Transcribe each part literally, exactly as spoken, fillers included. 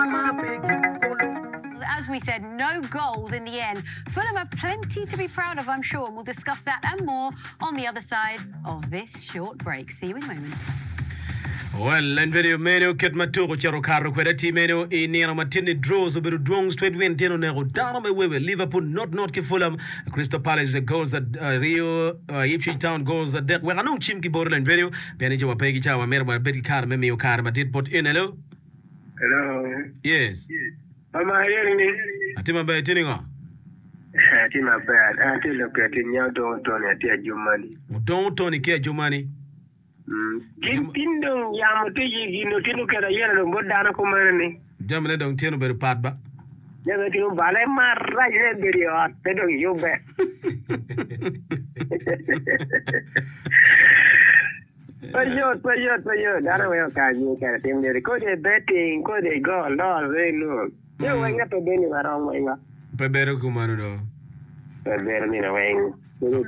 As we said, no goals in the end. Fulham have plenty to be proud of, I'm sure, and we'll discuss that and more on the other side of this short break. See you in a moment. Well, and video menu ket maturo charo karo kweda team menu inira matini draws oberu dwong straight win teno nego dano me wewe Liverpool not not ke Fulham Crystal Palace goals at uh, Rio uh, Ipswich Town goals at Dek wega no chim ki borla and video piani je wapegi cha wa mera beti kar me mi kar matit pot in hello hello yes mama hearing me atima ba tini ngo atima bad ati look at nya don ton ati ajumani don ton ke ajumani Kin tindong yamu tiji gino tinu kera yera no godana ko marne. Jamle dong tinu ber pat ba. Jaga tinu balai marra je beri at pedo yobe. Payot payot payot dana wayo kaji kera tim dari ko de betting ko de go lo re lo. Yo wenga to beni warong wenga. Pebero kumanu do. Pebero ni na wenga. Or or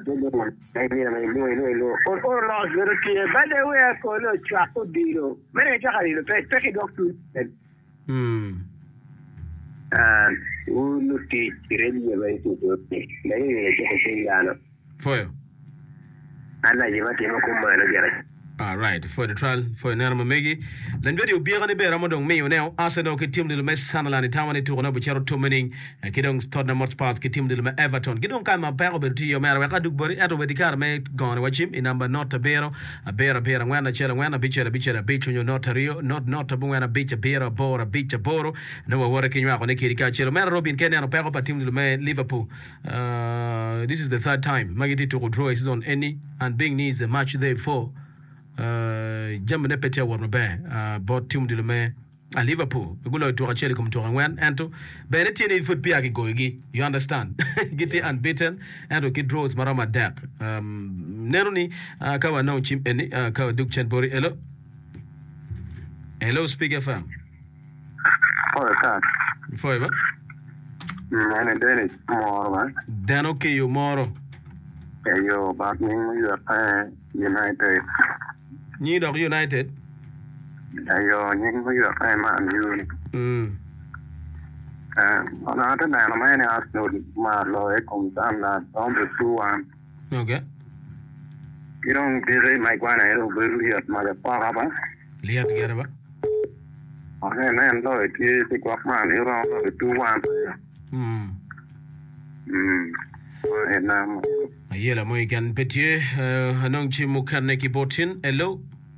lost little kid, but they were called a chapo deal. Many Jahari, the first second doctor. Hmm. And who looked it really away to do it. Maybe for you. And I give it a command. All right, for the trial for Nerma Megi. Then video be on the bear Ramadon Mayo now. Arsenal ke team de Mes Sanalani Tamani to Ronobu Chero Tomening, and Kidong Tottenham Hotspur ke team de Everton. Kidong Kama Parable to your Mara Kadubori at the car may go on watch him in number not a bear, a bear, a bear, and when a chair, when a bitch, a bitch, a bitch on your notario, not not a when a bitch, a bear, a bore, a bitch, a boro. No working you out on the Kirika Mara Robin Kenya and Parable team de Liverpool. Uh, this is the third time Magiti to draw is on any and being needs a match there for. Uh, jamne petia warno be uh, bot team de me a Liverpool gulo to acheli kum to ngwan anto be reti ni foot pia ki goigi you understand get unbeaten and get draws marama dak um neroni uh, kawa no chim eni uh, kawa duk chen bori hello hello speaker fam for that for ba nane dene moro ba dan okay you moro yo back me you are United New York United. Ayo, nying mo yung kay Man U. Mm. Eh, ano natin na naman ni Arsenal malo eh kung saan na number two one. Okay. Kirong dire may kwana ero beli at magpaka ba? Lihat kira ba? Okay, na yan lo iti si Kwakman ero two one. Hmm. Hmm. Eh na. Ayela mo ikan petier anong chimukan na kibotin. Hello.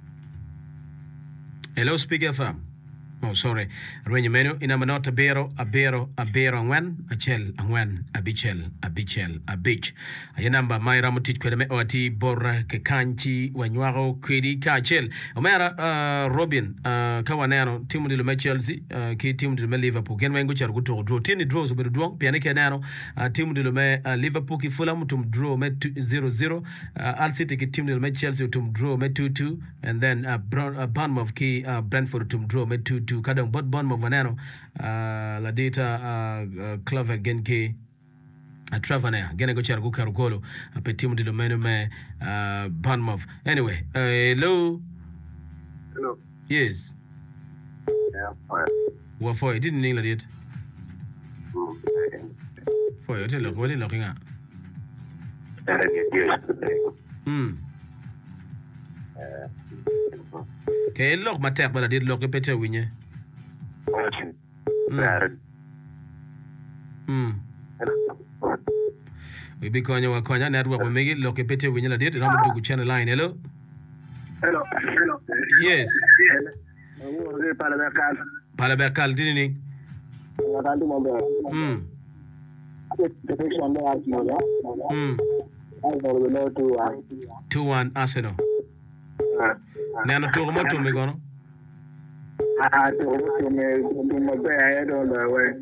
Hello, speaker fam. Oh, sorry. Renyo menu inamanota bero, abero, abero angwan, achel, angwan, abichel, abichel, abich. Ayanamba maira mutit kwedeme oti bora kekanchi wanywago kwedi kachel. Omera uh, Robin uh, kawanero timu dilume Chelsea uh, ki timu dilume Liverpool. Genwa ingo charu kuto draw. Tini draws uberu duong. Piane kenero uh, timu dilume uh, Liverpool ki Fulham tum draw me zero zero. Uh, Al City ki timu dilume Chelsea tum draw me two two. And then uh, Brown, uh, Bournemouth ki uh, Brentford tum draw me two two. Kadang bot Bournemouth vanano uh, la data uh, uh, Clover genke a Travane gene go char go karugolo a petimu dilo menu me uh, Bournemouth. Anyway, uh, hello. Hello. Yes. Yeah, fine. What for? You didn't need it. Mm. For you, look, what are you looking at? Hmm. Okay, look, my tech, but I did look a better win ye. Hmm. We be going to Konya network. We make it look a better win. I did. I'm going to channel line. Hello. Hello. Hello. Yes. Palabakal, didn't he? Hmm. Hmm. Two one Arsenal. Nano to mo to me gono. Ah, to to me to me be I don't know where.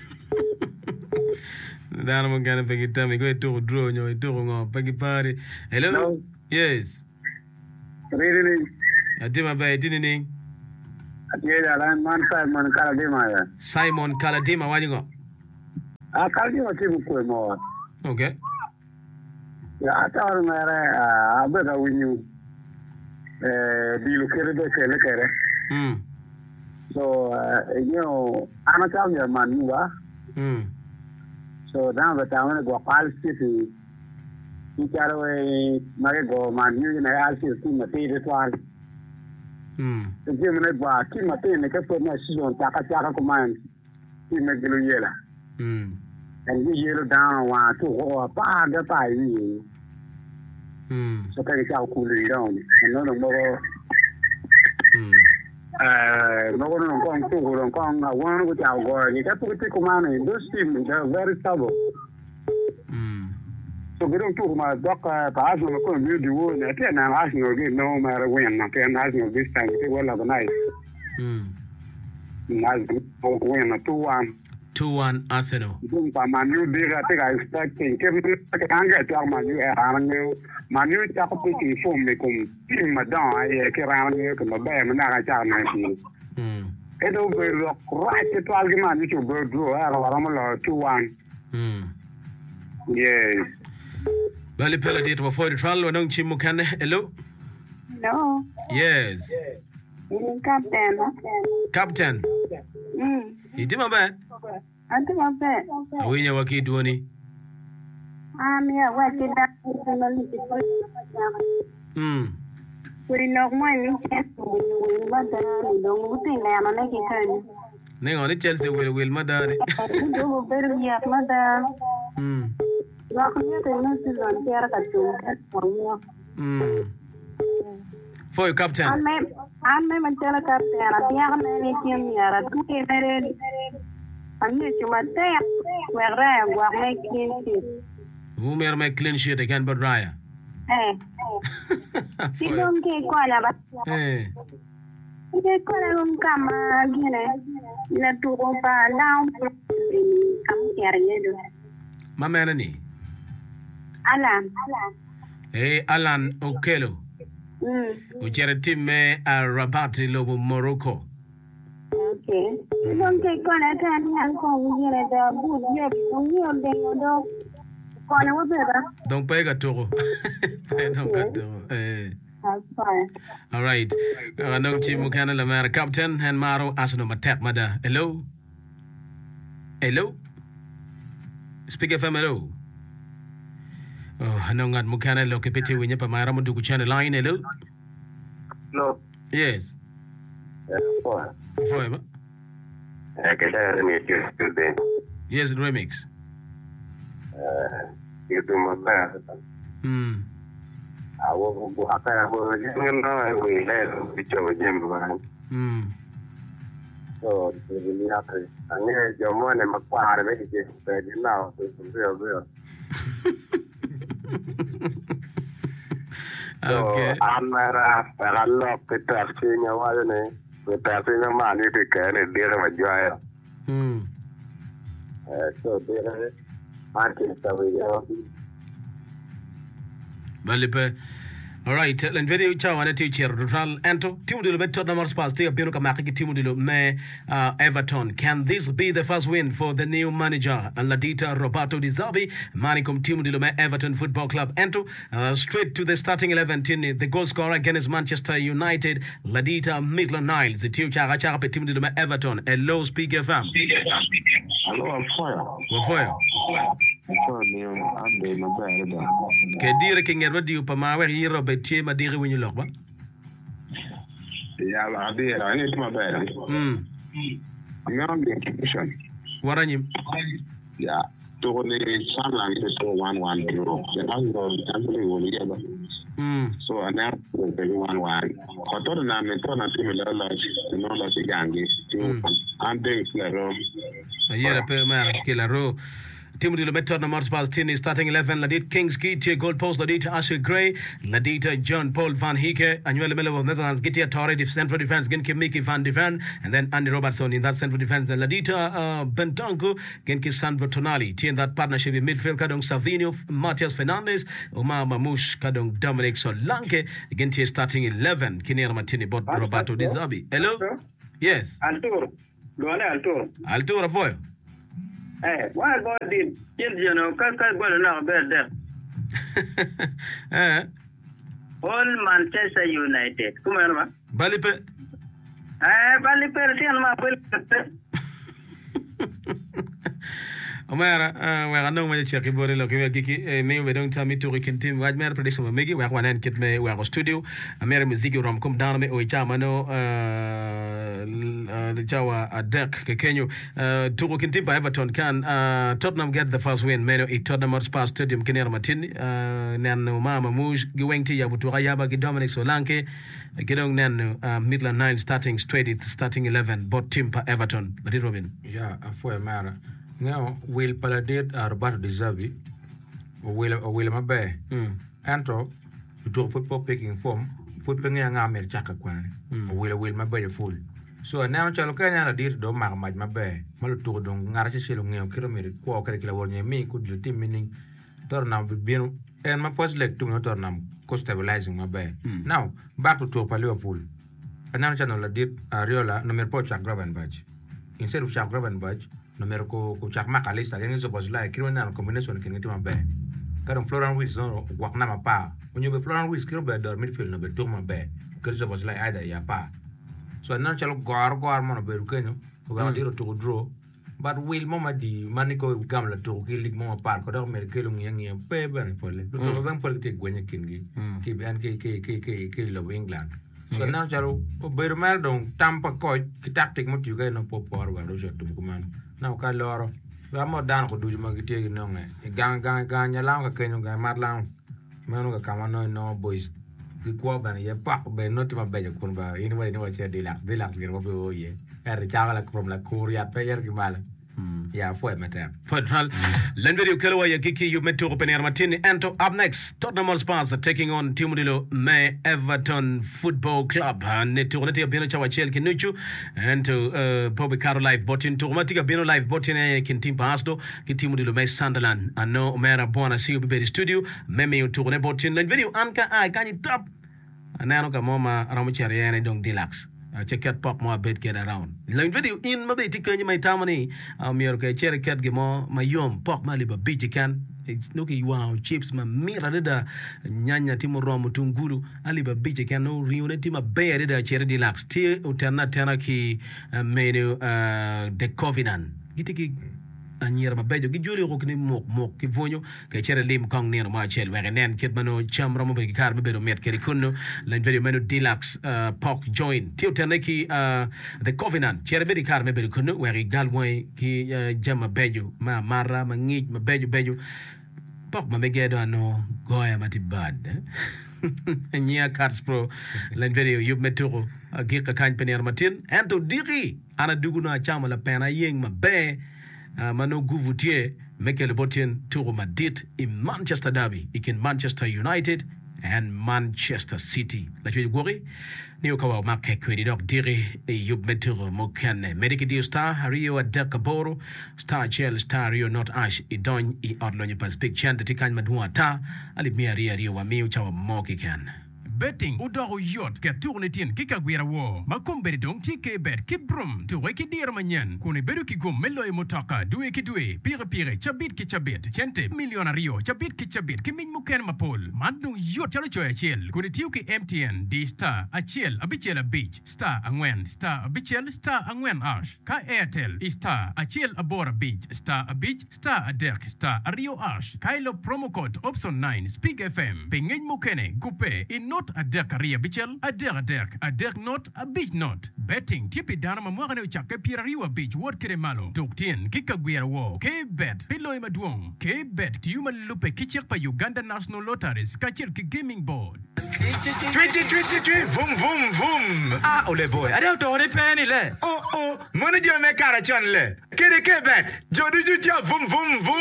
Dano mo gana pegi tami go to draw nyo to ngo pegi party. Hello. No. Yes. Really? Atima ba itini ning. Atiya lan man Simon Kaladima ya. Simon Kaladima wani ngo. Ah, Kaladima tibu ko mo. Okay. Ya ata mara abega winyu. Eh, di lo kere do kele kere. Hmm. So, uh, you know, I'm a town your man, you are. Mm. So, now that I'm going to go all city, you got away, my go, man, you know, I'll see you see my favorite one. Mm. The German bar, keep my thing, make a foot my season, Takataka command, you make the yellow. Mm. And we yellow down one, two, or a part of five years. Mm. So, can you tell cool it down? And no more. Mm. Uh, no one on Kong, two on Kong, one with our word. You got to take command in those teams, they're very stubborn. Mm. So we don't talk about Doctor Arsenal couldn't build the wood. I tell now Arsenal get no matter when. I tell Arsenal this time they well organized. Mm. Arsenal win a two one. two one Arsenal. Manu big I think I expecting. I can't get to Manu Arsenal. Manu talk to the phone me come team madam I can Arsenal come by me na cha na shi. Mm. It will be right to argument which will go through Aramala two one. Mm. Yes. Bali pela dit wa for the trial wa nong chimu kan hello. Hello. Yes. Mm, Captain. Captain. Mm. Itima ba? Ati mabe. Awinya wakiduoni. I'm here working that in the little. Mm. We know my weekend we but the don't think I am making turn. Ning on Chelsea will will madari. Do very yet mother. Mm. Welcome to the new season here at you. Mm. For you, Captain. I'm I'm a tele captain. I'm here making here at two very. I'm here to my day. Where I am making it. Who may make clean sheet again but Raya? Eh. You don't get quite a Eh. you get quite a come again. Let to go down. Come here. Mama nani? Alan. Eh, Alan Okelo. Mm. Uchere time a Rabat lobo Morocco. Okay. You don't take one at a time and come here at the boot. Yet, you don't Don't pay a toro. Don't get toro. Eh. That's fine. All right. I know Chimu Canada, Mara Captain, and Maro Asano Matap Mada. Hello? Hello? Speak F M, hello? Oh, I know that Mukana Lokipiti when you put my Ramadu channel line. Hello? No. Yes. For Forever. I can tell me you today. Yes, remix. Uh, you do my best. Hmm. I will go up there. I will let each other Jim. Hmm. So, really happy. I need your money, my father, make it now. It's real, real. Okay. I'm not a lot of testing your money. The testing of money to carry a deal of a joy. Hmm. So, there I can tell you. Balipe. All right, len video chawa na teacher Ronald Anto timu dilo beto na Mars te bino kama kiki timu dilo me uh, Everton. Can this be the first win for the new manager Ladita Roberto Di Zerbi Manicum timu dilo me Everton Football Club Anto uh, straight to the starting eleven tini the goal scorer against Manchester United Ladita Maitland Niles the tiu chaga chaga pe timu dilo me Everton hello Speak F M. Hello, I'm fire. Wa fire. Ke dire ke ngero di pa ma wa yiro be tie ma dire winyu lokba. Ya la dire I need my bed. Mm. I'm on the exhibition. Waranyim. Yeah. To the Sunland is so one one euro. The other country will get. Mm. So and now the one one. I thought na me to na similar like no like gangi. And they claro. Ayera pe ma ke la ro. Timu dilo beto na Mars Tini starting eleven Ladit Kingski Tia goal post Ladita Asher Gray Ladita John Paul Van Heeke Anuel Miller of Netherlands Gitia Torre central defense Genki Mickey Van de Ven and then Andy Robertson in that central defense then Ladita uh, Bentango Genki Sandro Tonali Tia in that partnership in midfield Kadong Savino Matias Fernandez Omar Mamouche Kadong Dominic Solanke Genki starting eleven Kinera Martini Bot Roberto Di Zerbi. Hello? Yes. Altur. Luane Altur. Altur Avoy. Eh, what about the children of Kaka got now bed there? Eh. All Manchester United. Come on, Balipe. Eh, bali persian ma pel. Omara, we are no way check body look kiki me we don't tell me to recontinue what matter prediction we make we are one kit me we are studio Ameri music rom come down me o chama no the Jawa a deck Kenyo to continue by Everton can Tottenham get the first win meno it Tottenham Hotspur Stadium Kenyan Martin nano mama muj going to Yabutura Yaba Dominic Solanke gedong nano Midland nine starting straight starting eleven bot team per Everton but Robin yeah for Mara now will Paladate or Roberto De Zerbi will will Mabe Anto to football picking form football yang ngamir cakap kwan will will Mabe full so now chalo kanya na dir do mag mag Mabe malu tu dong ngarasi silong ngeo kilo mir ko kare kila warnya me could the team meaning tornam bien and my first leg to no tornam co stabilizing Mabe now back to to Liverpool and now channel la dir Ariola no mer po chak Gravenberch instead of chak Gravenberch numero ko ko chak makalista yang so bos la kiro na combination kin ngitima be karon Florian Wirtz no wakna ma pa onyo be Florian Wirtz kiro be dor midfield no be to ma be kiro so bos la aida ya pa so nan chalo gor gor mo no be rukenyo ko ga diro to draw but will mama di maniko gamla to kilik mo pa ko do mer kilo ngi ngi pe ben pole to to ben pole te gwenye kin gi ki ben ke ke ke ke ke lo England so nan chalo be mer don tampa ko ki tactic mo tu ga no po por wa do jotum ko man now ka loro ga mo dan ko duju ma gite gi no nge gang gang gang nya lang ka kenyo ga mat lang meno ga kama no no boys di ko ban ye pa be no ti ma be ko ba anyway no che de lax de lax gi mo be o ye er cha la from la kuria pe yer gi mala yeah for matter Federal Len video kelwa ya kiki you met to open air Martin and up next Tottenham Hotspur taking on Timudilo me Everton Football Club and to onati bino cha wachel kinuchu and to uh, Bobby Caro live button to matika bino live button e kin team pasto ki Timudilo me Sunderland ano mera bona see you be studio meme to ne button Len video anka ai kan tap anano ka moma ramuchari ene dong deluxe check out pop more bed get around lang video in ma be tikanya mai tamani am yor ka chere kat ge mo ma yom pop ma liba biji kan no ki wow chips ma mira da nyanya timo romo tungulu ali ba biji kan no riune tima be da chere deluxe ti uterna tena ki menu the covenant gitiki anyer ma bejo gi joli ko ni mok mok ki vonyo ke chere lim kong ne ma chel wege nen ket mano chamra mo be kar me bedo met keri kunno len video meno deluxe uh, pork join ti uteneki uh, the covenant chere be kar me bedo kunno wege galmoy ki uh, jama bejo ma mara ma ngi ma bejo bejo pork ma me gedo no goya mati bad nya cards pro len video yub meturo gika kan pener matin and to diri ana duguno chama la pena yeng ma be Uh, Mano Guvutier Mikel Botin to Madrid in Manchester Derby, in Manchester United and Manchester City. La tu gori ni okawa make kwedi dok diri yub meturo mokane mediki star Rio Adekaboro star Chel star Rio not ash idon I odlonye pas big chant tikan madua ta ali mia ria Rio wa miu chawa moki kan betting udoro yot ke tournetin ki kagwira wo makombere dong tike bet ki brum to ki dir manyan kuni beru ki gum melo e motaka duwe ki duwe pire pire chabit ki chabit chente milionario chabit ki chabit ki min muken mapol madung yot chalo choya chel kuni tiu ki M T N di star achel abichel beach star angwen star abichel star angwen ash ka Airtel star achel abora beach star a beach star a derk star a rio ash kailo promo code option nine speak F M pengen mukene gupe in not a derk a ria bichel a derk a derk a derk not a beach not betting tipi dana mamwagane uchake pira riwa beach word kire malo toktien kika gwira wo ke bet pilo ima duong ke bet tiuma lupe kichek pa Uganda National Lotteries kachir ki gaming board twenty twenty-three vum vum vum ah ole boy ada to ne penny le oh oh money je me kara chan le kede ke bet jodu ju ja vum vum vum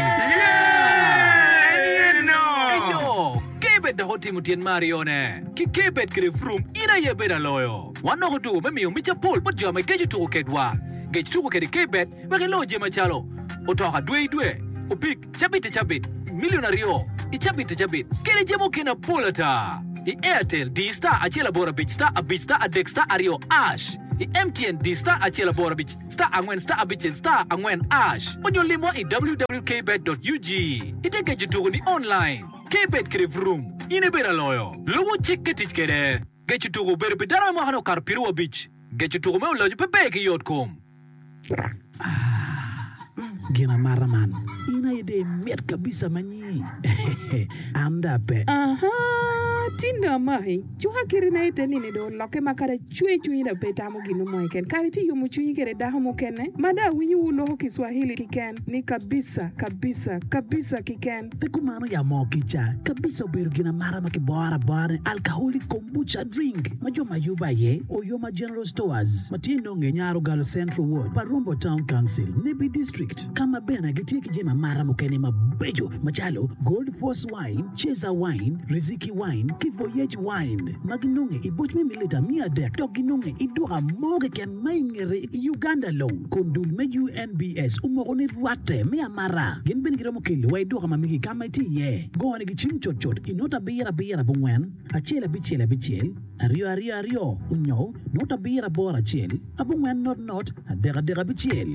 yeah no no kebet da hoti mutien marione ki kebet kre frum ina ye beda loyo wano hodu me mi micha pol but jama keju to kedwa geju to kede kebet ba ke loje machalo otoka dwe dwe opik chabit chabit millionario I chabit chabit kede jemo kena polata I Airtel D star achela bora beach star a beach star a deck star ario ash I M T N D star achela bora beach star angwen star a beach star angwen ash onyo limo I w w w dot k bet dot u g iteke jutugo ni online kebet kere vroom ine bera loyo lowo check ketich kere gechutugo berbe dara mo hano karpiruwa beach Gechi tuko me ulo pepe ki yot kom. Gina maraman. Ina ide met kabisa manyi. Anda pe. Aha. Tinda mai. Chuha kiri na ite nini do loke makare chue chue na peta mo ginu mo iken. Kari ti yumu chui kere daho mo kene. Mada winyi ulo ho Kiswahili kiken. Ni kabisa, kabisa, kabisa kiken. Pekumano ya mo kicha. Kabisa ubiru gina marama ki bora bora. Alcoholic kombucha drink. Majo mayuba ye. Oyoma General Stores. Matino ngenyaro Galo Central Ward. Parumbo Town Council. Nibi District. Kama bena gitie kijema marama kene mabejo. Machalo. Gold Force Wine. Cheza Wine. Riziki Wine. Kivoyage Wine. Maginunge ibochme milita mia dek. Toginunge idura moge ken maingere Uganda long. Kondul me U N B S. Umoroni ruate mea mara. Gen ben gira mokili wa idura mamiki kama iti ye. Go ane gichim chot chot. Inota bira bira bungwen. Achela bichela bichel. Ario ario ario. Unyo. Nota bira bora chel. Abungwen not not. Adera dera bichel.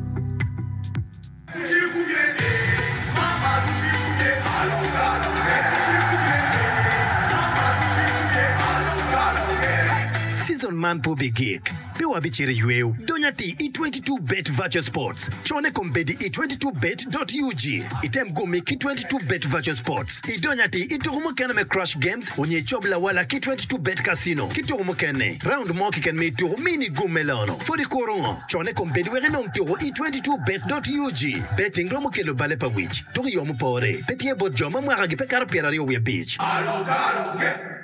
Season man po bigik. Pewa bichire yueu. Donyati e twenty-two bet virtual sports. Chone kombedi e twenty-two bet dot U G. Item gome ki twenty-two bet virtual sports. I donyati iturumo kene me crush games. Onye chobla wala ki twenty-two bet casino. Kiturumo kene. Round mo ki ken me turu mini gumelano. For the korongo. Chone kombedi were nom turu e twenty-two bet dot U G. Betting romo kelo bale pa wich. Turi yomu pore. Petie bot joma mwaragi pe karapierari owe beach. Alo, alo, get.